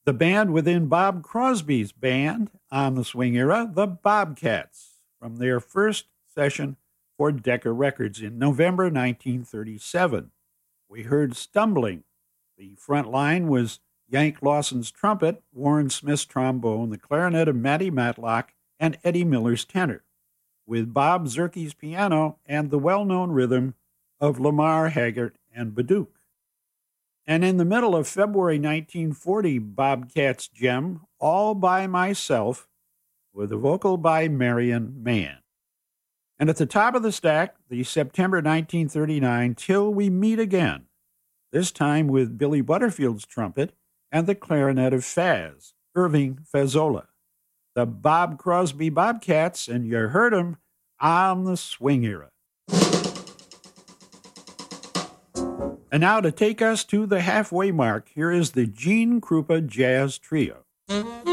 The band within Bob Crosby's band on the swing era, the Bobcats, from their first session for Decca Records in November 1937. We heard Stumbling. The front line was Yank Lawson's trumpet, Warren Smith's trombone, the clarinet of Matty Matlock, and Eddie Miller's tenor, with Bob Zerke's piano and the well-known rhythm of Lamar Haggart and Baduch. And in the middle of February 1940, Bobcats gem, All by Myself, with a vocal by Marion Mann. And at the top of the stack, the September 1939 Till We Meet Again, this time with Billy Butterfield's trumpet and the clarinet of Faz, Irving Fazola. The Bob Crosby Bobcats, and you heard them on the swing era. And now to take us to the halfway mark, here is the Gene Krupa Jazz Trio.